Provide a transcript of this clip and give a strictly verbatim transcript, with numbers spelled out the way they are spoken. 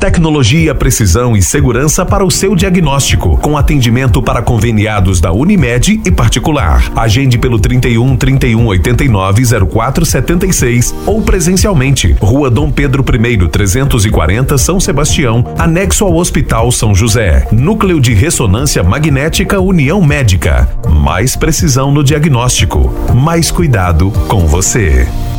Tecnologia, precisão e segurança para o seu diagnóstico, com atendimento para conveniados da Unimed e particular. Agende pelo trinta e um, trinta e um, oitenta e nove, zero quatro setenta e seis ou presencialmente. Rua Dom Pedro I, trezentos e quarenta, São Sebastião, anexo ao Hospital São José. Núcleo de Ressonância Magnética União Médica. Mais precisão no diagnóstico, mais cuidado com você.